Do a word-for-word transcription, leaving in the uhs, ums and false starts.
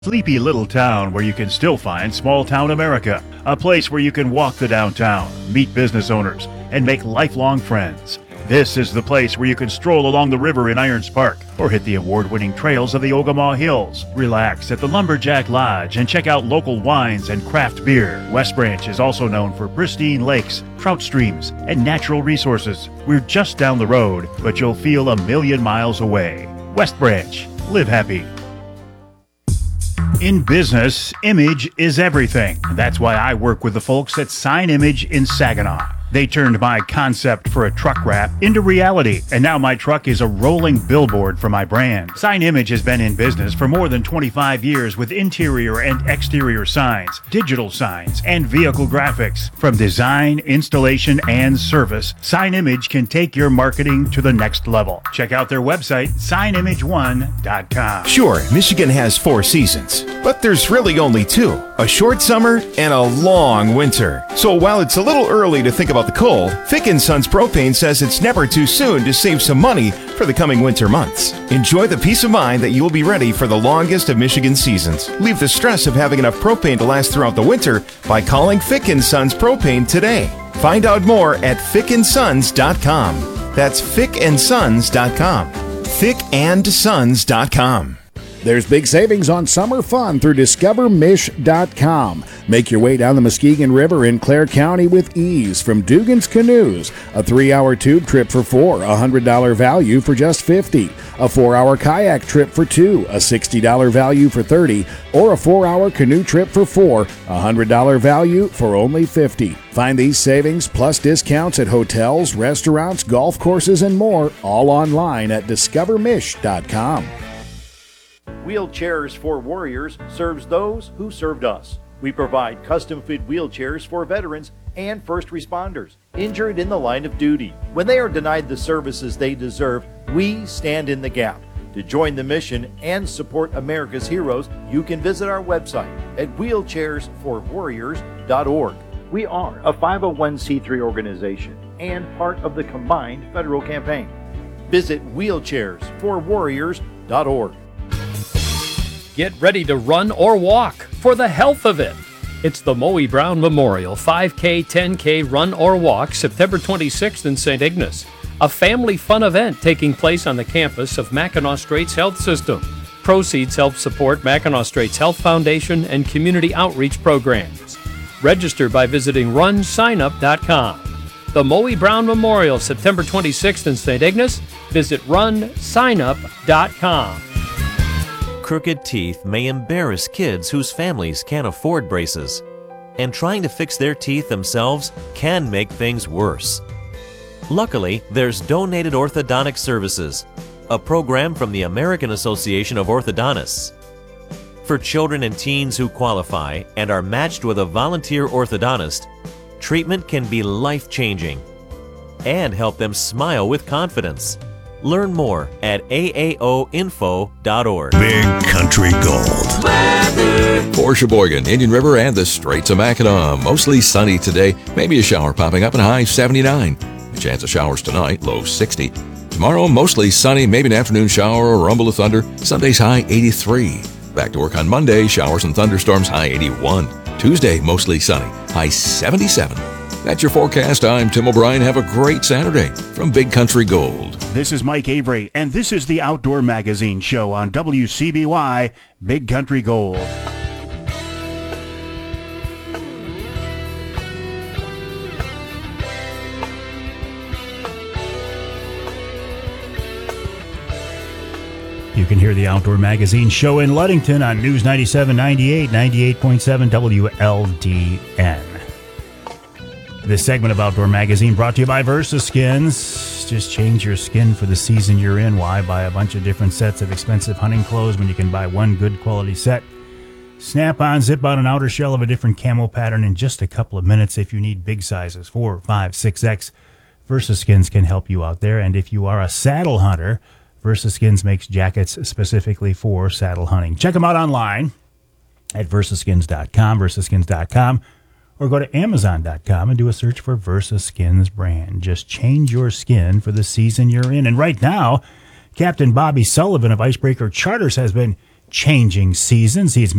Sleepy little town where you can still find small town America. A place where you can walk the downtown, meet business owners, and make lifelong friends. This is the place where you can stroll along the river in Irons Park or hit the award-winning trails of the Ogemaw Hills. Relax at the Lumberjack Lodge and check out local wines and craft beer. West Branch is also known for pristine lakes, trout streams, and natural resources. We're just down the road, but you'll feel a million miles away. West Branch. Live happy. In business, image is everything. That's why I work with the folks at Sign Image in Saginaw. They turned my concept for a truck wrap into reality, and now my truck is a rolling billboard for my brand. Sign Image has been in business for more than twenty-five years with interior and exterior signs, digital signs, and vehicle graphics. From design, installation, and service, Sign Image can take your marketing to the next level. Check out their website, sign image one dot com. Sure, Michigan has four seasons, but there's really only two. A short summer and a long winter. So while it's a little early to think about the cold, Fick and Sons Propane says it's never too soon to save some money for the coming winter months. Enjoy the peace of mind that you will be ready for the longest of Michigan seasons. Leave the stress of having enough propane to last throughout the winter by calling Fick and Sons Propane today. Find out more at fick and sons dot com. That's fick and sons dot com. fick and sons dot com. There's big savings on summer fun through discover mish dot com. Make your way down the Muskegon River in Clare County with ease from Dugan's Canoes. A three-hour tube trip for four, a one hundred dollars value for just fifty dollars. A four-hour kayak trip for two, a sixty dollars value for thirty dollars. Or a four-hour canoe trip for four, a one hundred dollars value for only fifty dollars. Find these savings plus discounts at hotels, restaurants, golf courses, and more, all online at discover mish dot com. Wheelchairs for Warriors serves those who served us. We provide custom-fit wheelchairs for veterans and first responders injured in the line of duty. When they are denied the services they deserve, we stand in the gap. To join the mission and support America's heroes, you can visit our website at wheelchairs for warriors dot org. We are a five oh one c three organization and part of the combined federal campaign. Visit wheelchairs for warriors dot org. Get ready to run or walk for the health of it. It's the Moe Brown Memorial five K, ten K Run or Walk, September twenty-sixth in Saint Ignace. A family fun event taking place on the campus of Mackinac Straits Health System. Proceeds help support Mackinac Straits Health Foundation and community outreach programs. Register by visiting run sign up dot com. The Moe Brown Memorial, September twenty-sixth in Saint Ignace. Visit run sign up dot com. Crooked teeth may embarrass kids whose families can't afford braces, and trying to fix their teeth themselves can make things worse. Luckily, there's Donated Orthodontic Services, a program from the American Association of Orthodontists. For children and teens who qualify and are matched with a volunteer orthodontist, treatment can be life-changing and help them smile with confidence. Learn more at A A O info dot org. Big Country Gold. Weather. For Sheboygan, Indian River, and the Straits of Mackinac. Mostly sunny today. Maybe a shower popping up, and high seventy-nine. A chance of showers tonight, low sixty. Tomorrow, mostly sunny, maybe an afternoon shower or rumble of thunder. Sunday's high eighty-three. Back to work on Monday, showers and thunderstorms, high eighty-one. Tuesday, mostly sunny, high seventy-seven. That's your forecast. I'm Tim O'Brien. Have a great Saturday from Big Country Gold. This is Mike Avery, and this is the Outdoor Magazine Show on W C B Y Big Country Gold. You can hear the Outdoor Magazine Show in Ludington on News ninety-seven ninety-eight, ninety-eight point seven W L D N. This segment of Outdoor Magazine brought to you by VersaSkins. Just change your skin for the season you're in. Why buy a bunch of different sets of expensive hunting clothes when you can buy one good quality set? Snap on, zip on an outer shell of a different camo pattern in just a couple of minutes. If you need big sizes, four, five, six X, VersaSkins can help you out there. And if you are a saddle hunter, VersaSkins makes jackets specifically for saddle hunting. Check them out online at versaskins dot com, versaskins dot com. Or go to amazon dot com and do a search for VersaSkins brand. Just change your skin for the season you're in. And right now, Captain Bobby Sullivan of Icebreaker Charters has been changing seasons. He's